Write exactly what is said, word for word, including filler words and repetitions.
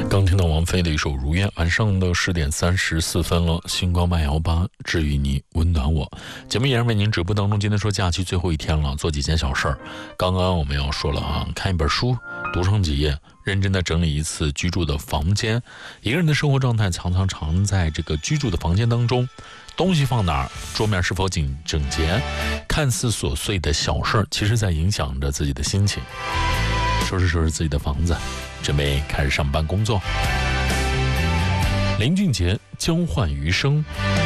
刚听到王菲的一首《如愿》，晚上的十点三十四分了。星光慢摇吧，治愈你，温暖我。节目依然为您直播当中。今天说假期最后一天了，做几件小事儿。刚刚我们要说了啊，看一本书，读上几页，认真的整理一次居住的房间。一个人的生活状态常常藏在这个居住的房间当中，东西放哪儿，桌面是否整整洁，看似琐碎的小事儿，其实在影响着自己的心情。收拾收拾自己的房子，准备开始上班工作。林俊杰交换余生。